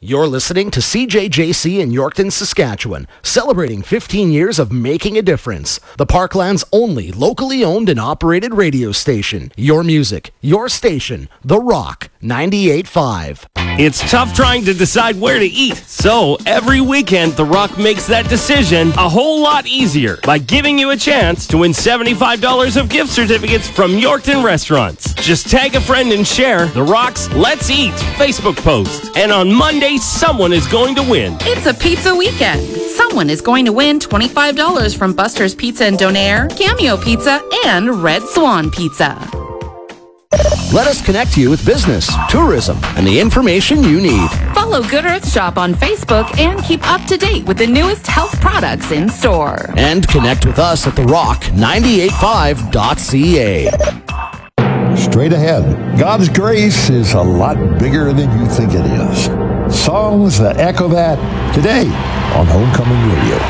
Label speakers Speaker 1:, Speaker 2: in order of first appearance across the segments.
Speaker 1: You're listening to CJJC in Yorkton, Saskatchewan, celebrating 15 years of making a difference. The Parkland's only locally owned and operated radio station. Your music, your station, The Rock 98.5.
Speaker 2: It's tough trying to decide where to eat, so every weekend The Rock makes that decision a whole lot easier by giving you a chance to win $75 of gift certificates from Yorkton restaurants. Just tag a friend and share The Rock's Let's Eat Facebook post, and on Monday, someone is going to win.
Speaker 3: It's a pizza weekend. Someone is going to win $25 from Buster's Pizza and Donaire, Cameo Pizza, and Red Swan Pizza.
Speaker 1: Let us connect you with business, tourism, and the information you need.
Speaker 3: Follow Good Earth Shop on Facebook and keep up to date with the newest health products in store.
Speaker 1: And connect with us at therock985.ca.
Speaker 4: Straight ahead, God's grace is a lot bigger than you think it is. Songs that echo that today on Homecoming Radio.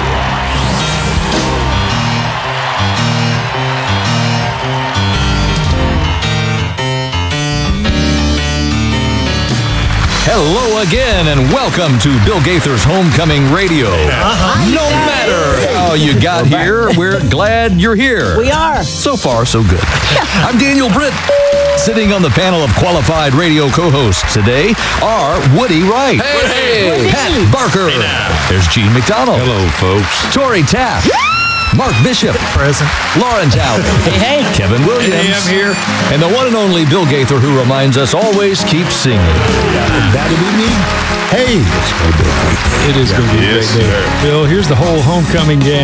Speaker 5: Hello again, and welcome to Bill Gaither's Homecoming Radio. No matter how you got here, we're glad you're here.
Speaker 6: We are.
Speaker 5: So far, so good. I'm Daniel Britt. Sitting on the panel of qualified radio co-hosts today are Woody Wright.
Speaker 7: Hey!
Speaker 5: Pat Barker. There's Gene McDonald.
Speaker 7: Hello, folks.
Speaker 5: Tori Taft. Mark Bishop.
Speaker 7: Present.
Speaker 5: Lauren Towler.
Speaker 6: Hey.
Speaker 5: Kevin Williams.
Speaker 7: Hey, I'm here.
Speaker 5: And the one and only Bill Gaither, who reminds us always keep singing.
Speaker 4: That'll be me. Hey, it's my birthday.
Speaker 7: It is going to be a great day. Bill, here's the whole homecoming gang.